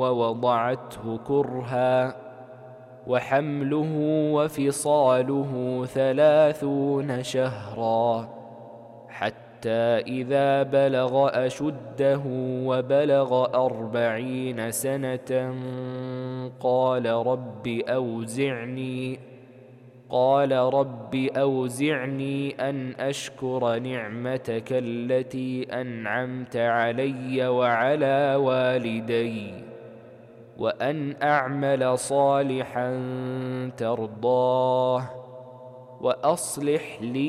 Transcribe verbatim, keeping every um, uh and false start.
ووضعته كرها، وحمله وفصاله ثلاثون شهرا، حتى إذا بلغ أشده وبلغ أربعين سنة قال رب أوزعني قال رب أوزعني أن أشكر نعمتك التي أنعمت علي وعلى والدي، وأن أعمل صالحا ترضاه، وأصلح لي